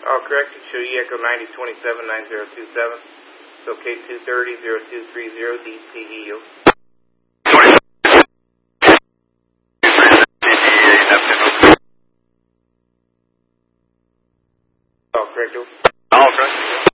All correct. Show you Echo 9027-9027. Locate 230-0230 DTEO. All correct. All correct.